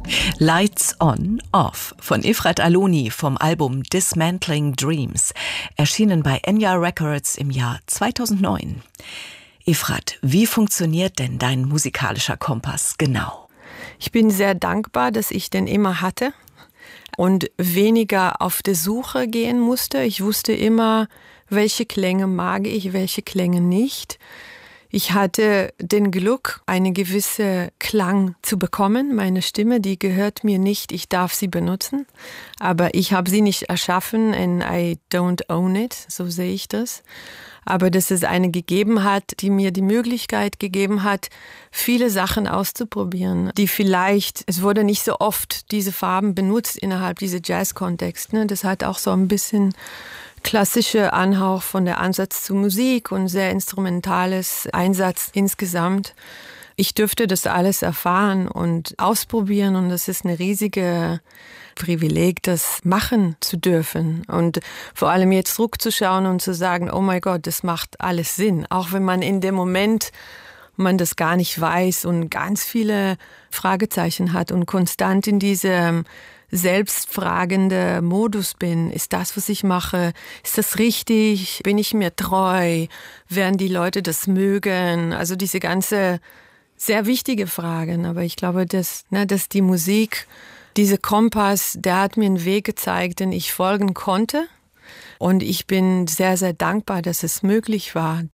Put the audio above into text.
Lights On, Off von Efrat Aloni vom Album Dismantling Dreams, erschienen bei Enya Records im Jahr 2009. Efrat, wie funktioniert denn dein musikalischer Kompass genau? Ich bin sehr dankbar, dass ich den immer hatte und weniger auf der Suche gehen musste. Ich wusste immer, welche Klänge mag ich, welche Klänge nicht. Ich hatte den Glück, eine gewisse Klang zu bekommen. Meine Stimme, die gehört mir nicht, ich darf sie benutzen. Aber ich habe sie nicht erschaffen and I don't own it, so sehe ich das. Aber dass es eine gegeben hat, die mir die Möglichkeit gegeben hat, viele Sachen auszuprobieren, die vielleicht, es wurde nicht so oft diese Farben benutzt innerhalb dieses Jazz-Kontext. Ne? Das hat auch so ein bisschen klassische Anhauch von der Ansatz zu Musik und sehr instrumentales Einsatz insgesamt. Ich dürfte das alles erfahren und ausprobieren und das ist eine riesige Privileg, das machen zu dürfen und vor allem jetzt zurückzuschauen und zu sagen, oh mein Gott, das macht alles Sinn, auch wenn man in dem Moment man das gar nicht weiß und ganz viele Fragezeichen hat und konstant in diesem selbstfragende Modus bin. Ist das, was ich mache, ist das richtig? Bin ich mir treu? Werden die Leute das mögen? Also diese ganze sehr wichtige Fragen. Aber ich glaube, dass die Musik, dieser Kompass, der hat mir einen Weg gezeigt, den ich folgen konnte. Und ich bin sehr, sehr dankbar, dass es möglich war,